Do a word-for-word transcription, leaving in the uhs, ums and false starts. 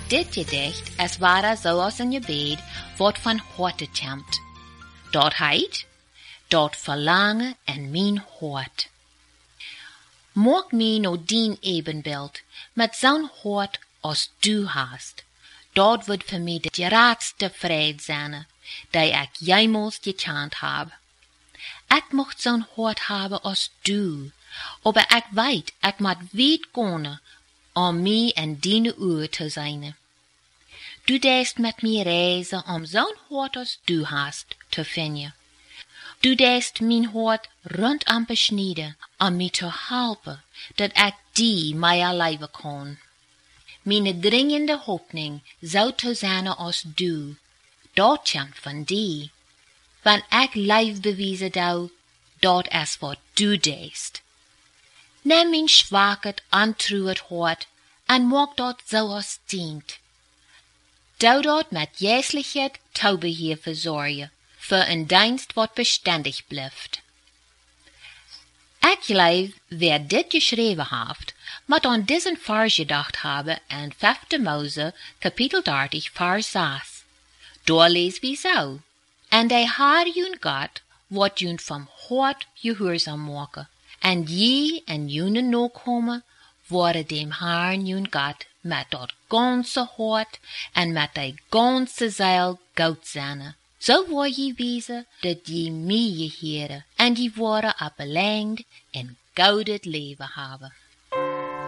dit gedicht, es ware zoals in je bed, wordt van harte tempt. Dat heit, dat verlangen en mijn hart. Maak mij nou dien ebenbeeld, met zo'n hart als du hast. Dat wordt voor mij de raadste vrede zijn, die ik jemals gekend heb. Ik mocht zo'n hart hebben als du, aber ik weet, ik moet weit gaan, om mij en dine uur te zijn. Du deest met mij reizen om zo'n hart als du hast te vinden. Du deest mijn hart rondom besnijden om mij te helpen, dat ik die mij leven kan. Mijn dringende hoopning zou te zijn als du, dat komt van die. Want ik lief bewijzen dou, dat is wat du deest. Neem mijn zwakheid ontruid hart en maak dat zoals dient. Doe dat met jeslichheid toebeheer verzorgen, voor een dienst wat bestendig blijft. Ik geloof, wer dit geschreven heeft, moet aan diesen vers gedacht hebben in vijfde Mose, kapitel dertig, vers zes. Daar lees wie zo. En die haar jun God, wat jun vom hart gehoorzaam maken. En je en june nakomen, worden dem Herrn jun God met dat ganze hart en met die ganze ziel goud zijn. Zo word je wezen dat je mij heren en die worden appelengd en goudet leven hebben.